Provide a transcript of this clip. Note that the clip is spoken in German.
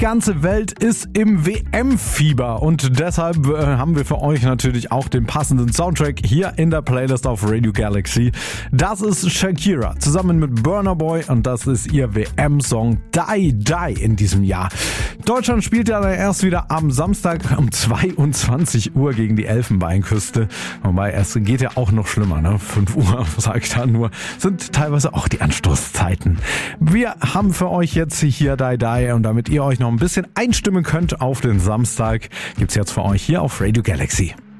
ganze Welt ist im WM-Fieber und deshalb haben wir für euch natürlich auch den passenden Soundtrack hier in der Playlist auf Radio Galaxy. Das ist Shakira zusammen mit Burna Boy und das ist ihr WM-Song Die Die in diesem Jahr. Deutschland spielt ja erst wieder am Samstag um 22 Uhr gegen die Elfenbeinküste. Wobei es geht ja auch noch schlimmer, ne? 5 Uhr, sag ich da nur, sind teilweise auch die Anstoßzeiten. Wir haben für euch jetzt hier Die Die und damit ihr euch noch ein bisschen einstimmen könnt auf den Samstag, gibt's jetzt für euch hier auf Radio Galaxy.